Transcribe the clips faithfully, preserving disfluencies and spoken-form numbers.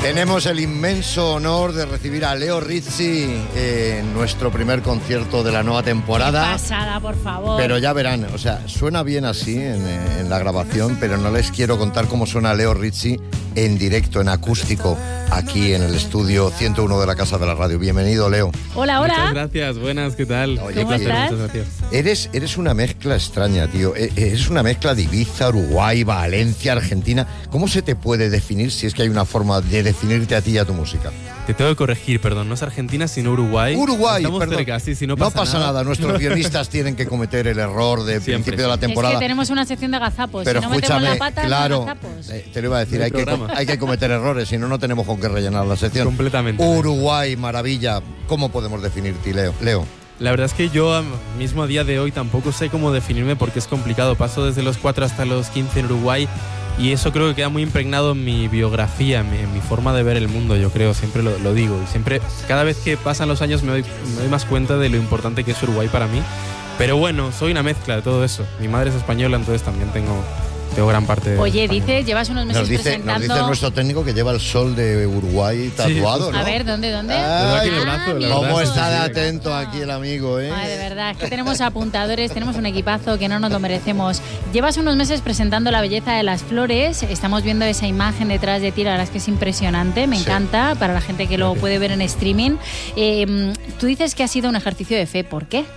Tenemos el inmenso honor de recibir a Leo Rizzi en nuestro primer concierto de la nueva temporada. Qué pasada, por favor. Pero ya verán, o sea, suena bien así en, en la grabación, pero no les quiero contar cómo suena Leo Rizzi en directo, en acústico, aquí en el estudio ciento uno de la Casa de la Radio. Bienvenido, Leo. Hola, hola. Muchas gracias, buenas, ¿qué tal? Oye, ¿Cómo ¿qué estás? Muchas gracias. Eres, eres una mezcla extraña, tío. Eres una mezcla de Ibiza, Uruguay, Valencia, Argentina. ¿Cómo se te puede definir, si es que hay una forma de definirte a ti y a tu música? Te tengo que corregir, perdón, no es Argentina, sino Uruguay. Uruguay, Estamos perdón. cerca, sí, sí, no pasa, no pasa nada. nada. Nuestros guionistas tienen que cometer el error de Siempre. principio de la temporada. Es que tenemos una sección de gazapos. Pero si no metemos escúchame, la pata, claro, no gazapos. eh, te lo iba a decir, No hay hay que, programa. hay que cometer errores, si no, no tenemos con qué rellenar la sección. Completamente. Uruguay, maravilla. ¿Cómo podemos definirte, Leo? Leo. La verdad es que yo am, mismo a día de hoy tampoco sé cómo definirme porque es complicado. Paso desde los cuatro hasta los quince en Uruguay y eso creo que queda muy impregnado en mi biografía, en mi, en mi forma de ver el mundo, yo creo, siempre lo, lo digo. Y siempre, cada vez que pasan los años me doy, me doy más cuenta de lo importante que es Uruguay para mí. Pero bueno, soy una mezcla de todo eso. Mi madre es española, entonces también tengo... Tengo gran parte de Oye, español. dices, llevas unos meses Nos dice, presentando... nos dice nuestro técnico que lleva el sol de Uruguay tatuado, Sí, ¿no? A ver, ¿dónde, dónde? Ay, aquí en el brazo, la mira. verdad, ¿Cómo sí, está de sí. atento aquí el amigo, eh? Ay, de verdad, es que tenemos apuntadores, tenemos un equipazo que no nos lo merecemos. Llevas unos meses presentando la belleza de las flores, estamos viendo esa imagen detrás de ti, la verdad es que es impresionante, me Sí. encanta, para la gente que lo puede ver en streaming. Eh, tú dices que ha sido un ejercicio de fe, ¿por qué?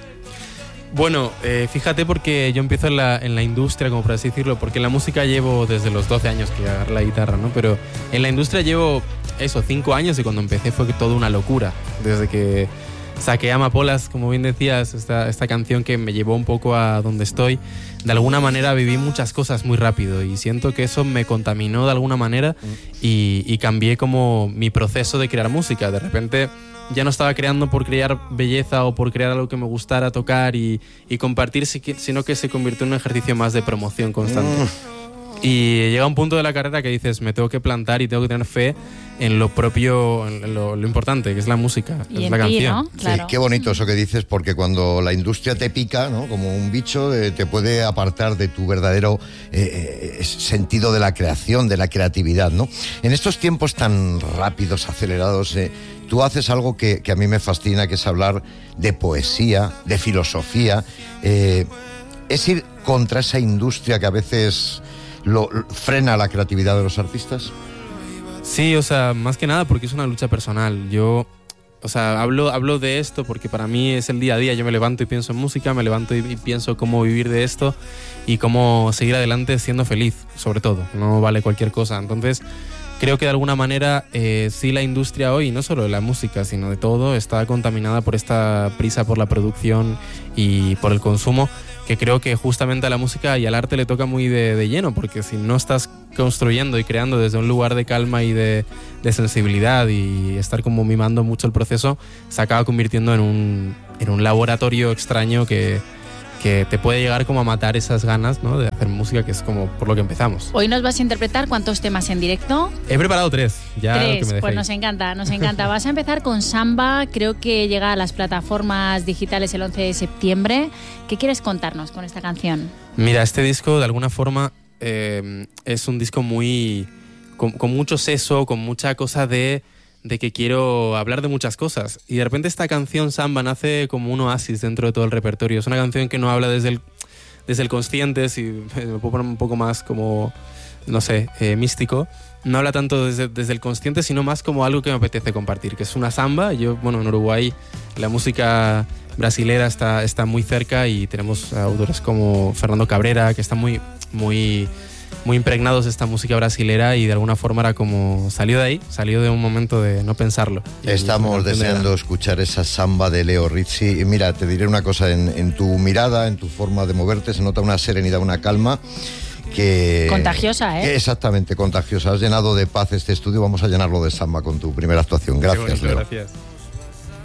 Bueno, eh, fíjate porque yo empiezo en la, en la industria, como por así decirlo, porque en la música llevo desde los doce años que agarré la guitarra, ¿no? Pero en la industria llevo, eso, cinco años y cuando empecé fue toda una locura. Desde que saqué Amapolas, como bien decías, esta, esta canción que me llevó un poco a donde estoy, de alguna manera viví muchas cosas muy rápido y siento que eso me contaminó de alguna manera y, y cambié como mi proceso de crear música. De repente... ya no estaba creando por crear belleza o por crear algo que me gustara tocar y, y compartir, sino que se convirtió en un ejercicio más de promoción constante. Mm. Y llega un punto de la carrera que dices, me tengo que plantar y tengo que tener fe en lo propio, en lo, lo importante, que es la música, Y es en la ti, canción. ¿no? Claro. Sí, qué bonito eso que dices, porque cuando la industria te pica, ¿no? Como un bicho, eh, te puede apartar de tu verdadero eh, eh, sentido de la creación, de la creatividad, ¿no? En estos tiempos tan rápidos, acelerados, eh, tú haces algo que, que a mí me fascina, que es hablar de poesía, de filosofía. Eh, es ir contra esa industria que a veces lo, lo, frena la creatividad de los artistas. Sí, o sea, más que nada porque es una lucha personal. Yo, o sea, hablo, hablo de esto porque para mí es el día a día. Yo me levanto y pienso en música, me levanto y, y pienso cómo vivir de esto y cómo seguir adelante siendo feliz, sobre todo. No vale cualquier cosa. Entonces... creo que de alguna manera eh, sí la industria hoy, no solo de la música, sino de todo, está contaminada por esta prisa por la producción y por el consumo, que creo que justamente a la música y al arte le toca muy de, de lleno, porque si no estás construyendo y creando desde un lugar de calma y de, de sensibilidad y estar como mimando mucho el proceso, se acaba convirtiendo en un, en un laboratorio extraño que... que te puede llegar como a matar esas ganas, ¿no? De hacer música, que es como por lo que empezamos. Hoy nos vas a interpretar ¿cuántos temas en directo? He preparado tres, ya Tres, lo que me pues dejéis. nos encanta, nos encanta. Vas a empezar con Samba, creo que llega a las plataformas digitales el once de septiembre. ¿Qué quieres contarnos con esta canción? Mira, este disco de alguna forma eh, es un disco muy... Con, con mucho seso, con mucha cosa de... de que quiero hablar de muchas cosas. Y de repente esta canción, Samba, nace como un oasis dentro de todo el repertorio. Es una canción que no habla desde el, desde el consciente, si me puedo poner un poco más como, no sé, eh, místico. No habla tanto desde, desde el consciente, sino más como algo que me apetece compartir, que es una samba. Yo, bueno, en Uruguay la música brasilera está, está muy cerca y tenemos autores como Fernando Cabrera, que está muy... muy muy impregnados de esta música brasilera y de alguna forma era como salió de ahí, salió de un momento de no pensarlo. Estamos deseando de escuchar esa samba de Leo Rizzi. Y mira, te diré una cosa, en, en tu mirada, en tu forma de moverte, se nota una serenidad, una calma que... contagiosa, ¿eh? Que exactamente, contagiosa. Has llenado de paz este estudio, vamos a llenarlo de samba con tu primera actuación. Gracias, bonito, Leo. Gracias.